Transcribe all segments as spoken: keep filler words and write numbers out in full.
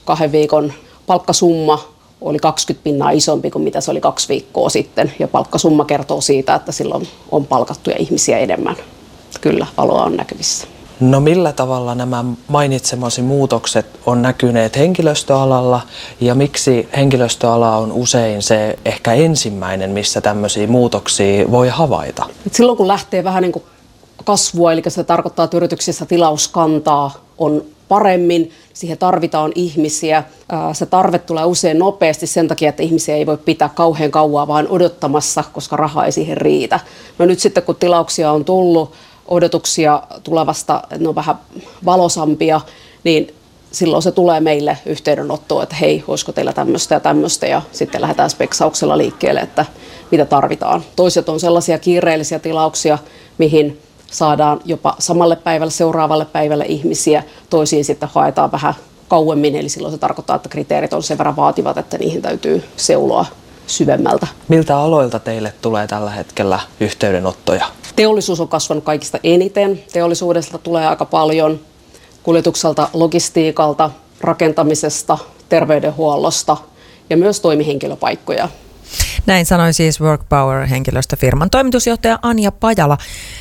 kahden viikon palkkasumma oli kaksikymmentä pinnaa isompi kuin mitä se oli kaksi viikkoa sitten. Ja palkkasumma kertoo siitä, että silloin on palkattuja ihmisiä enemmän. Kyllä, aloa on näkyvissä. No millä tavalla nämä mainitsemasi muutokset on näkyneet henkilöstöalalla ja miksi henkilöstöala on usein se ehkä ensimmäinen, missä tämmöisiä muutoksia voi havaita? Et silloin kun lähtee vähän niin kuin kasvua, eli se tarkoittaa, että yrityksissä tilauskantaa on paremmin, siihen tarvitaan ihmisiä. Se tarve tulee usein nopeasti sen takia, että ihmisiä ei voi pitää kauhean kauaa vaan odottamassa, koska raha ei siihen riitä. No nyt sitten kun tilauksia on tullut, odotuksia tulevasta, että ne on vähän valosampia, niin silloin se tulee meille yhteydenottoon, että hei, olisiko teillä tämmöistä ja tämmöistä, ja sitten lähdetään speksauksella liikkeelle, että mitä tarvitaan. Toiset on sellaisia kiireellisiä tilauksia, mihin saadaan jopa samalle päivälle, seuraavalle päivälle ihmisiä, toisiin sitten haetaan vähän kauemmin, eli silloin se tarkoittaa, että kriteerit on sen verran vaativat, että niihin täytyy seuloa syvemmältä. Miltä aloilta teille tulee tällä hetkellä yhteydenottoja? Teollisuus on kasvanut kaikista eniten. Teollisuudesta tulee aika paljon, kuljetukselta, logistiikalta, rakentamisesta, terveydenhuollosta ja myös toimihenkilöpaikkoja. Näin sanoi siis Workpower-henkilöstöfirman toimitusjohtaja Anja Pajala.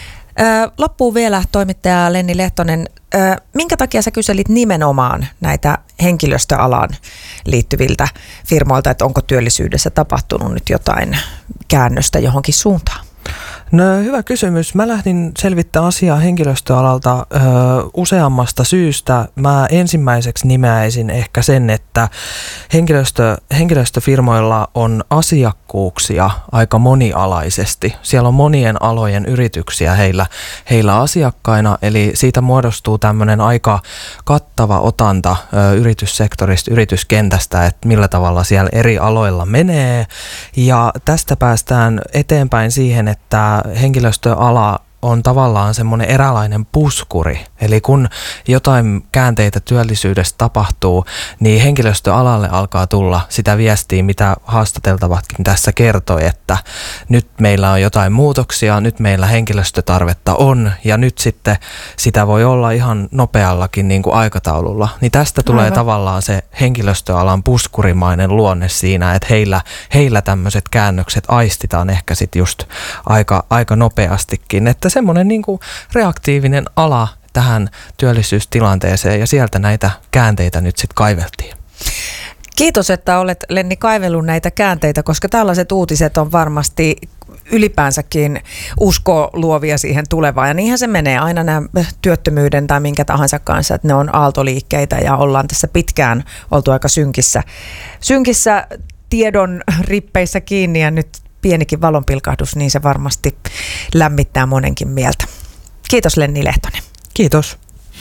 Loppuun vielä toimittaja Lenni Lehtonen. Minkä takia sä kyselit nimenomaan näitä henkilöstöalaan liittyviltä firmoilta, että onko työllisyydessä tapahtunut nyt jotain käännöstä johonkin suuntaan? No hyvä kysymys. Mä lähdin selvittämään asiaa henkilöstöalalta ö, useammasta syystä. Mä ensimmäiseksi nimeäisin ehkä sen, että henkilöstö, henkilöstöfirmoilla on asiakkuuksia aika monialaisesti. Siellä on monien alojen yrityksiä heillä, heillä asiakkaina, eli siitä muodostuu tämmöinen aika kattava otanta ö, yrityssektorista, yrityskentästä, että millä tavalla siellä eri aloilla menee. Ja tästä päästään eteenpäin siihen, että henkilöstöala on tavallaan semmoinen eräänlainen puskuri. Eli kun jotain käänteitä työllisyydessä tapahtuu, niin henkilöstöalalle alkaa tulla sitä viestiä, mitä haastateltavatkin tässä kertoi, että nyt meillä on jotain muutoksia, nyt meillä henkilöstötarvetta on ja nyt sitten sitä voi olla ihan nopeallakin niin kuin aikataululla. Niin tästä tulee Aivan. tavallaan se henkilöstöalan puskurimainen luonne siinä, että heillä, heillä tämmöiset käännökset aistitaan ehkä sitten just aika, aika nopeastikin, että semmoinen niin kuin reaktiivinen ala tähän työllisyystilanteeseen ja sieltä näitä käänteitä nyt sitten kaiveltiin. Kiitos, että olet Lenni kaivellut näitä käänteitä, koska tällaiset uutiset on varmasti ylipäänsäkin usko luovia siihen tulevaan. Ja niinhän se menee aina nämä työttömyyden tai minkä tahansa kanssa, että ne on aaltoliikkeitä ja ollaan tässä pitkään oltu aika synkissä, synkissä tiedon rippeissä kiinni ja nyt pienikin valonpilkahdus, niin se varmasti lämmittää monenkin mieltä. Kiitos Lenni Lehtonen. Kiitos.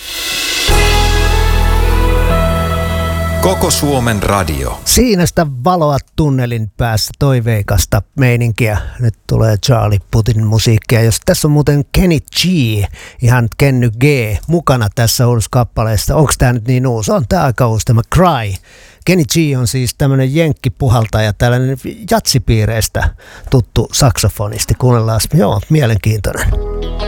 Koko Suomen radio. Siinä sitä valoa tunnelin päässä, toiveikasta meininkiä. Nyt tulee Charlie Putin musiikkia. Jos tässä on muuten Kenny G, ihan Kenny G, mukana tässä uudessa kappaleessa. Onko tämä nyt niin uusi? On tämä aika uusi, tämä Cry. Kenny G on siis tämmöinen jenkkipuhaltaja, tällainen jatsipiireistä tuttu saksofonisti. Kuunnellaan, joo, mielenkiintoinen.